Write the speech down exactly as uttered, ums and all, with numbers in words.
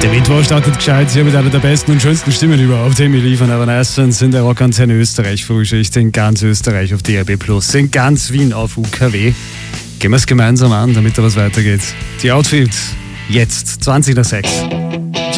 Der Mittwoch startet gescheit, hier mit einer der besten und schönsten Stimmen überhaupt. Emily von Evernice sind der Rockantenne Österreich Frühschicht in ganz Österreich auf D R B plus, in ganz Wien auf U K W. Gehen wir es gemeinsam an, damit da was weitergeht. Die Outfit, jetzt, zwanzig nach sechs.